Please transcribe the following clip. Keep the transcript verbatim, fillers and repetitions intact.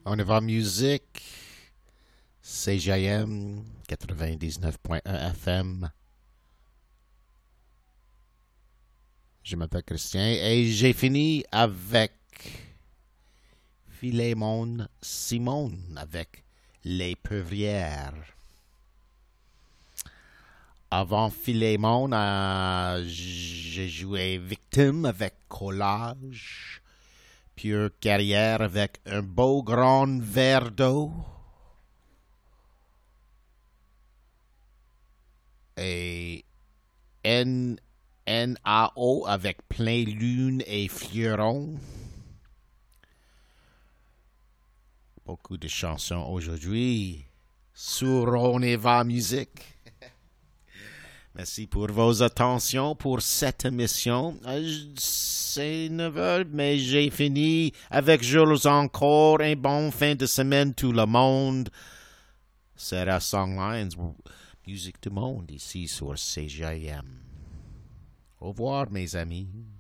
On y va musique. C J M quatre-vingt-dix-neuf point un F M. Je m'appelle Christian et j'ai fini avec Philémon Simon avec Les Peuvrières. Avant Philémon, euh, j'ai joué Victime avec Collage, Pure Carrière avec Un beau grand verre d'eau et N N A O avec Plein Lune et Fleuron. Beaucoup de chansons aujourd'hui sur On y va musique. Merci pour vos attentions pour cette émission. C'est neuf heures, mais j'ai fini avec Jules encore. Un bon fin de semaine tout le monde. C'est la Songlines, musique du monde ici sur C J M. Au revoir mes amis.